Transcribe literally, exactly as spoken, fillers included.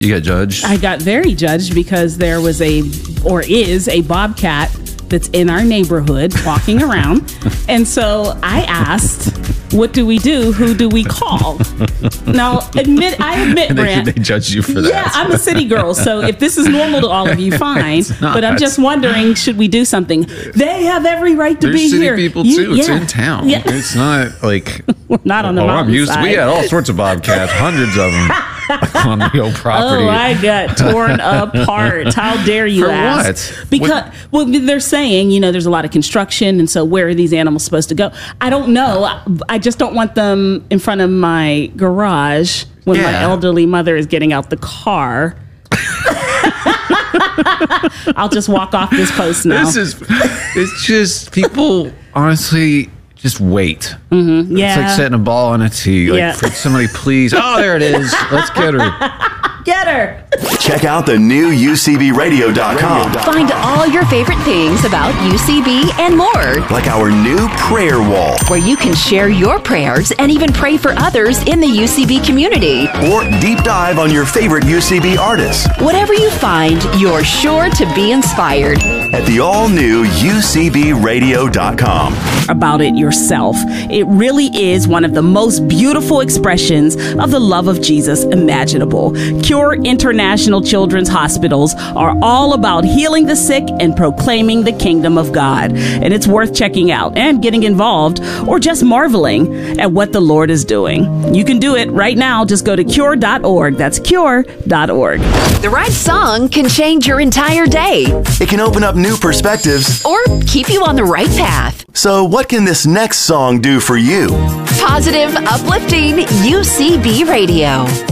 You got judged? I got very judged because there was a, or is, a bobcat that's in our neighborhood walking around. And so I asked, what do we do? Who do we call? Now, admit, I admit, they, Brant. They judge you for that. Yeah, I'm a city girl. So if this is normal to all of you, fine. But I'm just wondering, should we do something? They have every right to There's be city here. people You- too. It's yeah. in town. Yeah. It's not like We're not on the oh, I'm mountain used to, side. we had all sorts of bobcats, hundreds of them on the old property. Oh, I got torn apart. How dare you For ask? what? Because, well, they're saying, you know, there's a lot of construction, and so where are these animals supposed to go? I don't know. I just don't want them in front of my garage when Yeah. my elderly mother is getting out the car. I'll just walk off this post now. This is, it's just, people honestly just wait. Mm-hmm. Yeah. It's like setting a ball on a tee. Like, Yeah. for somebody, please. Oh, there it is. Let's get her. Get her. Check out the new U C B radio dot com. Find all your favorite things about U C B and more, Like our new prayer wall. where you can share your prayers and even pray for others in the U C B community. Or deep dive on your favorite U C B artists. Whatever you find, you're sure to be inspired. At the all-new U C B radio dot com. About it yourself. It really is one of the most beautiful expressions of the love of Jesus imaginable. Cure International Children's Hospitals are all about healing the sick and proclaiming the kingdom of God. And it's worth checking out and getting involved, or just marveling at what the Lord is doing. You can do it right now. Just go to cure dot org. That's cure dot org. The right song can change your entire day It can open up new perspectives. or keep you on the right path. So what can this next song do for you? Positive, uplifting U C B Radio.